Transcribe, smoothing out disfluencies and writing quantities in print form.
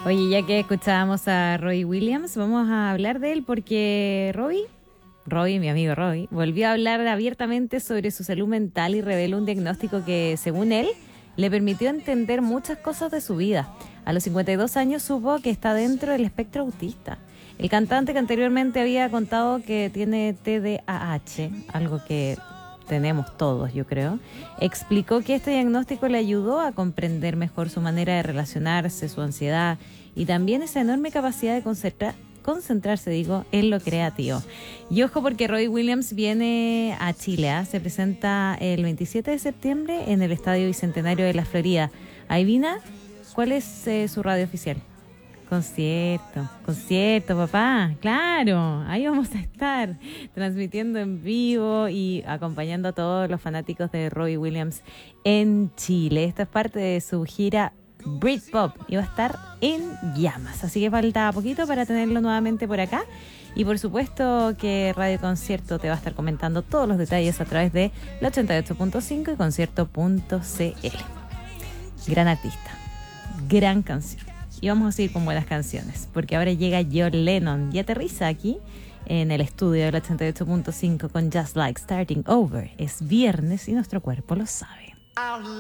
Oye, ya que escuchábamos a Robbie Williams, vamos a hablar de él porque Robbie, mi amigo Robbie, volvió a hablar abiertamente sobre su salud mental y reveló un diagnóstico que, según él, le permitió entender muchas cosas de su vida. A los 52 años supo que está dentro del espectro autista. El cantante, que anteriormente había contado que tiene TDAH, algo que tenemos todos, yo creo, explicó que este diagnóstico le ayudó a comprender mejor su manera de relacionarse, su ansiedad y también esa enorme capacidad de concentrarse, en lo creativo. Y ojo, porque Robbie Williams viene a Chile, se presenta el 27 de septiembre en el Estadio Bicentenario de la Florida. Adivina, ¿cuál es su radio oficial? Concierto, papá, claro, ahí vamos a estar transmitiendo en vivo y acompañando a todos los fanáticos de Robbie Williams en Chile. Esta es parte de su gira Britpop y va a estar en llamas, así que falta poquito para tenerlo nuevamente por acá. Y por supuesto que Radio Concierto te va a estar comentando todos los detalles a través de la 88.5 y concierto.cl. Gran artista, gran canción. Y vamos a seguir con buenas canciones, porque ahora llega John Lennon y aterriza aquí en el estudio del 88.5 con Just Like Starting Over. Es viernes y nuestro cuerpo lo sabe.